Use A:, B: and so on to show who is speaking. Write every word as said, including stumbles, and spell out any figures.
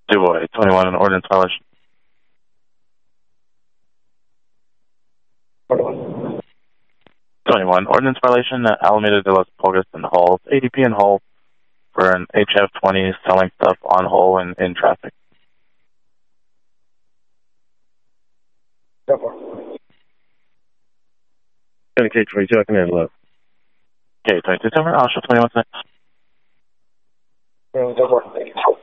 A: DuBois, twenty-one, an ordinance violation.
B: twenty-one.
A: twenty-one, ordinance violation at Alameda de las Pulgas and Hull, A D P and Hull for an H F twenty selling stuff on Hull and in traffic.
B: Go for it.
C: K twenty-two, I can handle it.
A: K twenty-two, over, I'll show twenty-one seconds.
B: Go for it. Thank you.